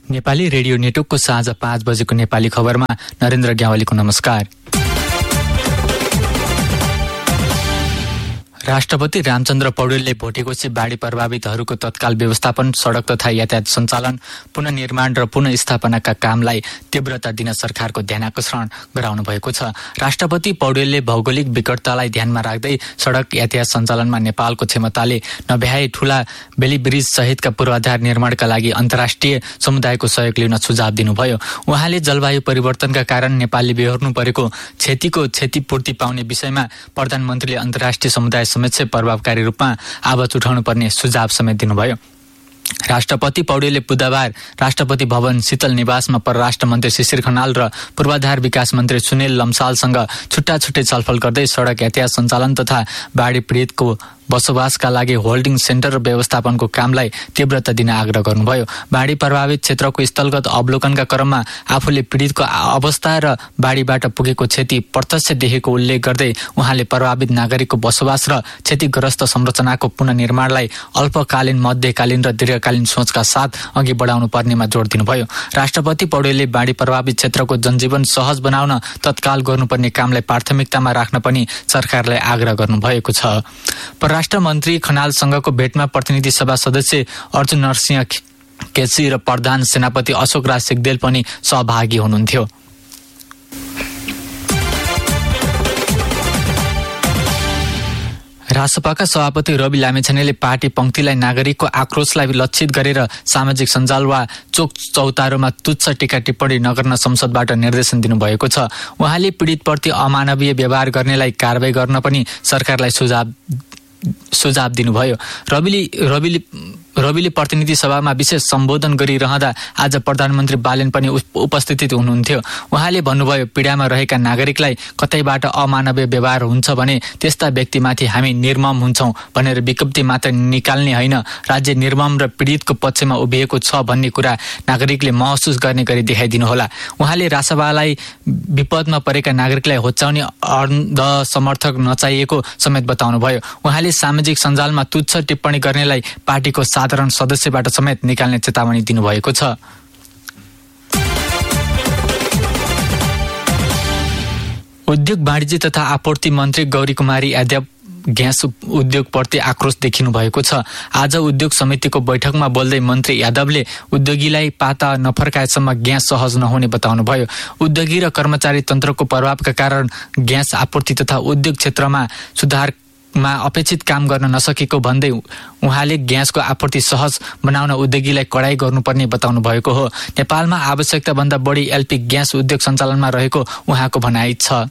Nepali radio नेटवर्कको साँझ 5 बजेको नेपाली खबरमा नरेन्द्र ग्यावालीको नमस्कार। राष्ट्रपति रामचन्द्र पौडेलले भोटेकोशी बाढी प्रभावितहरूको तत्काल व्यवस्थापन, सडक तथा यातायात सञ्चालन, पुनर्निर्माण र पुनर्स्थापनाका कामलाई तीव्रता दिन सरकारको ध्यानाकर्षण गराउनु भएको छ। राष्ट्रपति पौडेलले भौगोलिक विकटतालाई ध्यानमा राख्दै सडक यातायात सञ्चालनमा नेपालको क्षमताले नभ्याए ठूला बेली ब्रिज सहितका पूर्वाधार निर्माणका लागि अन्तर्राष्ट्रिय समुदायको सहयोग लिन सुझाव दिनुभयो। उहाँले जलवायु परिवर्तनका कारण नेपालले बेहोर्नु परेको क्षतिको क्षतिपूर्ति पाउने विषयमा प्रधानमन्त्रीले अन्तर्राष्ट्रिय समुदाय समेत प्रभावकारी रूपमा आवाज उठाउनु पर्ने सुझाव समेत दिनुभयो। राष्ट्रपति पौडेलले बुधबार राष्ट्रपति भवन शीतल निवासमा परराष्ट्र मन्त्री शिशिर खनाल र पूर्वाधार विकास मन्त्री सुनिल लम्सालसँग छुट्टा छुट्टै छलफल गर्दै सडक यातायात सञ्चालन तथा बाढी पीडितको बसोबासका लागि होल्डिङ सेन्टर व्यवस्थापनको कामलाई तीव्रता दिन आग्रह गर्नुभयो। बाढी प्रभावित क्षेत्रको स्थलगत अवलोकनका क्रममा आफूले पीडितको अवस्था र बाढीबाट पुगेको क्षति प्रत्यक्ष देखेको उल्लेख गर्दै उहाँले प्रभावित नागरिकको बसोबास र क्षतिग्रस्त संरचनाको पुनर्निर्माणलाई अल्पकालीन, मध्यकालीन र दीर्घकालीन सोचका साथ अघि बढाउनु पर्नेमा जोड दिनुभयो। राष्ट्रपति पौडेलले बाढी प्रभावित क्षेत्रको जनजीवन सहज बनाउन तत्काल गर्नुपर्ने कामलाई प्राथमिकतामा राख्न पनि सरकारलाई आग्रह गर्नुभएको छ। परराष्ट्र मन्त्री खनालसँगको भेटमा प्रतिनिधि सभा सदस्य अर्जुन नरसिंह केसी र प्रधान सेनापति अशोक राज सिग्देल पनि सहभागी हुनुहुन्थ्यो। रासपाका सभापति रवि लामेछानेले पार्टी पंक्तिलाई नागरिकको आक्रोशलाई लक्षित गरेर सामाजिक सञ्जाल वा चोक चौतारोमा तुच्छ टीका टिप्पणी नगर्न संसदबाट निर्देशन दिनुभएको छ। उहाँले पीडितप्रति अमानवीय व्यवहार गर्नेलाई कारबाही गर्न पनि सरकारलाई सुझाव दिनुभयो। रविले प्रतिनिधि सभामा विशेष सम्बोधन गरिरहँदा आज प्रधानमन्त्री बालेन पनि उपस्थित हुनुहुन्थ्यो। उहाँले भन्नुभयो, पीडामा रहेका नागरिकलाई कतैबाट अमानवीय व्यवहार हुन्छ भने त्यस्ता व्यक्तिमाथि हामी निर्मम हुन्छौं भनेर विज्ञप्ति मात्र निकाल्ने होइन, राज्य निर्मम र पीडितको पक्षमा उभिएको छ भन्ने कुरा नागरिकले महसुस गर्ने गरी देखाइदिनुहोला। उहाँले रासपालाई विपदमा परेका नागरिकलाई होच्याउने अर्ध समर्थक नचाहिएको समेत बताउनुभयो। उहाँले सामाजिक सञ्जालमा तुच्छ टिप्पणी गर्नेलाई पार्टीको साधारण सदस्यबाट समेत निकाल्ने चेतावनी दिनुभएको छ। उद्योग वाणिज्य तथा आपूर्ति मन्त्री गौरी कुमारी यादव ग्यास उद्योगप्रति आक्रोश देखिनु भएको छ। आज उद्योग समितिको बैठकमा बोल्दै मन्त्री यादवले उद्योगीलाई पाता नफर्काएसम्म ग्यास सहज नहुने बताउनुभयो। उद्योगी र कर्मचारी तन्त्रको प्रभावका कारण ग्यास आपूर्ति तथा उद्योग क्षेत्रमा सुधारमा अपेक्षित काम गर्न नसकेको भन्दै उहाँले ग्यासको आपूर्ति सहज बनाउन उद्योगीलाई कडाई गर्नुपर्ने बताउनु भएको हो। नेपालमा आवश्यकता भन्दा बढी एलपी ग्यास उद्योग सञ्चालनमा रहेको उहाँको भनाइ छ।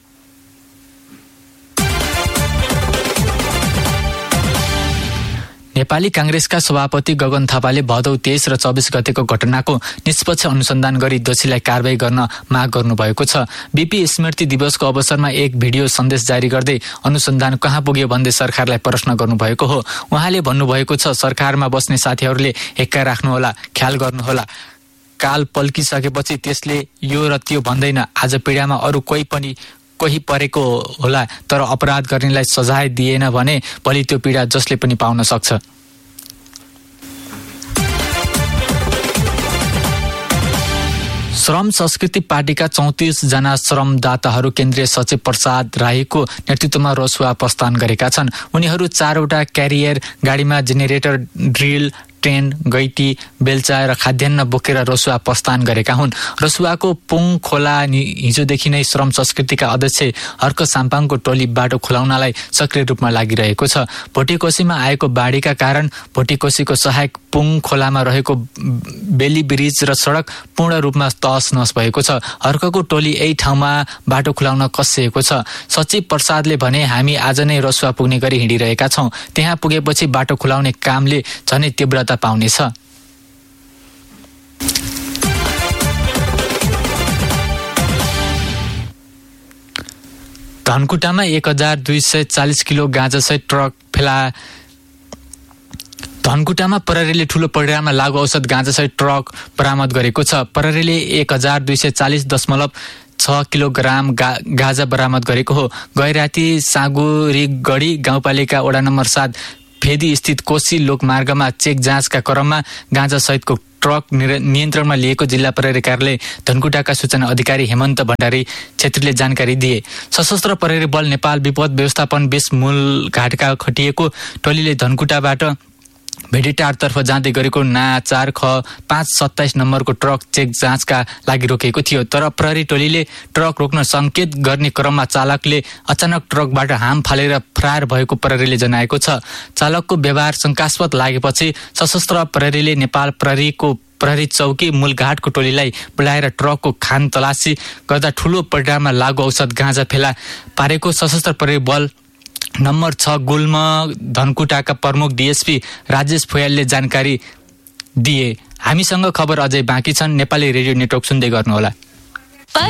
नेपाली कांग्रेसका सभापति गगन थापाले भदौ 23 र 24 गतेको घटनाको निष्पक्ष अनुसन्धान गरी दोषीलाई कारबाही गर्न माग गर्नुभएको छ। बीपी स्मृति दिवसको अवसरमा एक भिडियो सन्देश जारी गर्दै अनुसन्धान कहाँ पुग्यो भन्दै सरकारलाई प्रश्न गर्नुभएको हो। उहाँले भन्नुभएको छ, सरकारमा बस्ने साथीहरूले हेक्का राख्नुहोला, ख्याल गर्नुहोला। काल पल्किसकेपछि त्यसले यो र त्यो भन्दैन। आज पीडामा अरू कोही परेको होला, तर अपराध गर्नेलाई सजाय दिएन भने भोलि त्यो पीडा जसले पनि पाउन सक्छ। श्रम संस्कृति पार्टीका 34 जना श्रमदाताहरू केन्द्रीय सचिव प्रसाद राईको नेतृत्वमा रसुवा प्रस्थान गरेका छन्। उनीहरू 4 वटा क्यारियर गाडीमा जेनेरेटर, ड्रिल, ट्रेन, गैटी, बेल्चा र खाद्यान्न बोकेर रसुवा प्रस्थान गरेका हुन्। रसुवाको पुङ खोला हिजोदेखि नै श्रम संस्कृतिका अध्यक्ष हर्क साम्पाङको टोली बाटो खुलाउनलाई सक्रिय रूपमा लागिरहेको छ। भोटेकोशीमा आएको बाढीका कारण भोटेकोशीको सहायक पुङ खोलामा रहेको बेली ब्रिज र सडक पूर्ण रूपमा तहस नहस भएको छ। हर्कको टोली यही ठाउँमा बाटो खुलाउन कसिएको छ। सचिव प्रसादले भने, हामी आज नै रसुवा पुग्ने गरी हिँडिरहेका छौं। त्यहाँ पुगेपछि बाटो खुलाउने कामले झनै तीव्रता पाउनेछ। धनकुटामा 1240 किलो गाँजासहित ट्रक फेला। धनकुटामा प्रहरीले ठूलो परिमाणमा लागु औषध गाँजासहित ट्रक बरामद गरेको छ। प्रहरीले 1240.6 किलोग्राम गाँजा बरामद गरेको हो। गैराती सागुरीगढी गाउँपालिका वडा नम्बर 7 फेदी स्थित कोशी लोकमार्गमा चेक जाँचका क्रममा गाँजा सहितको ट्रक नियन्त्रणमा लिएको जिल्ला प्रहरी कार्यालय धनकुटाका सूचना अधिकारी हेमन्त भण्डारी छेत्रीले जानकारी दिए। सशस्त्र प्रहरी बल नेपाल विपद व्यवस्थापन बेस मूल घाटका खटिएको टोलीले धनकुटाबाट भेडेटारतर्फ जाँदै गरेको ना 4 ख 527 नम्बरको ट्रक चेक जाँचका लागि रोकेको थियो। तर प्रहरी टोलीले ट्रक रोक्न सङ्केत गर्ने क्रममा चालकले अचानक ट्रकबाट हाम फालेर फरार भएको प्रहरीले जनाएको छ। चालकको व्यवहार शङ्कास्पद लागेपछि सशस्त्र प्रहरीले नेपाल प्रहरीको प्रहरी चौकी मूलघाटको टोलीलाई बोलाएर ट्रकको खान तलासी गर्दा ठूलो परिमाणमा लागु औषध गाँजा फेला पारेको सशस्त्र प्रहरी बल नम्बर 6 गुल्म धनकुटाका प्रमुख डीएसपी राजेश फुयालले जानकारी दिए। हामीसँग खबर अझै बाँकी छन्। नेपाली रेडियो नेटवर्क सुन्दै गर्नुहोला।